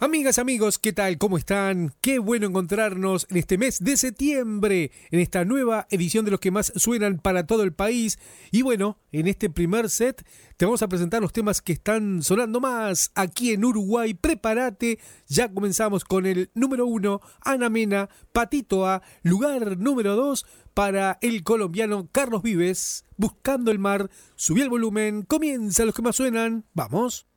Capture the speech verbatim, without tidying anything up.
Amigas, amigos, ¿qué tal? ¿Cómo están? Qué bueno encontrarnos en este mes de septiembre, en esta nueva edición de los que más suenan para todo el país. Y bueno, en este primer set te vamos a presentar los temas que están sonando más aquí en Uruguay. Prepárate, ya comenzamos con el número uno, Ana Mena, Patito A, lugar número dos para el colombiano Carlos Vives, Buscando el Mar. Subí el volumen, comienza los que más suenan, ¡vamos!